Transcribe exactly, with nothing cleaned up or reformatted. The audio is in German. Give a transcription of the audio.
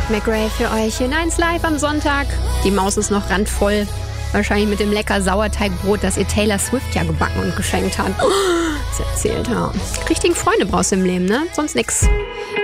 Tate McRae für euch in eins Live am Sonntag. Die Maus ist noch randvoll. Wahrscheinlich mit dem lecker Sauerteigbrot, das ihr Taylor Swift ja gebacken und geschenkt hat. Oh, das erzählt, ja. Richtigen Freunde brauchst du im Leben, ne? Sonst nix.